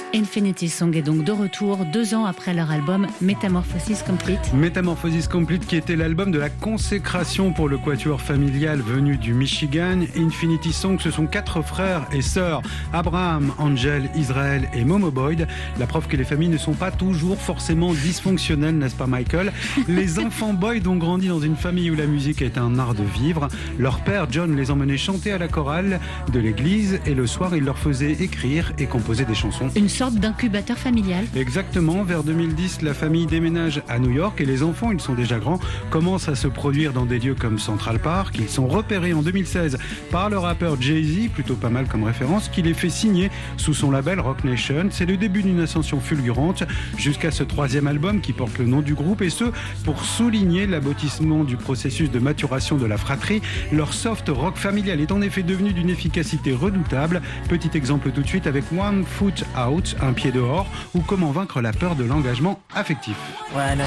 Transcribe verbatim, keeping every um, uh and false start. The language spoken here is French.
Infinity Song est donc de retour deux ans après leur album Metamorphosis Complete. Metamorphosis Complete qui était l'album de la consécration pour le quatuor familial venu du Michigan. Infinity Song, ce sont quatre frères et sœurs, Abraham, Angel, Israël et Momo Boyd. La preuve que les familles ne sont pas toujours forcément dysfonctionnelles, n'est-ce pas Michael? Les enfants Boyd ont grandi dans une famille où la musique est un art de vivre. Leur père John les emmenait chanter à la chorale de l'église et le soir il leur faisait écrire et composer des chansons. Une sorte d'incubateur familial. Exactement, vers deux mille dix, la famille déménage à New York et les enfants, ils sont déjà grands, commencent à se produire dans des lieux comme Central Park. Ils sont repérés en deux mille seize par le rappeur Jay-Z, plutôt pas mal comme référence, qui les fait signer sous son label Roc Nation. C'est le début d'une ascension fulgurante jusqu'à ce troisième album qui porte le nom du groupe, et ce, pour souligner l'aboutissement du processus de maturation de la fratrie. Leur soft rock familial est en effet devenu d'une efficacité redoutable. Petit exemple tout de suite avec One Foot Out, un pied dehors, ou comment vaincre la peur de l'engagement affectif. When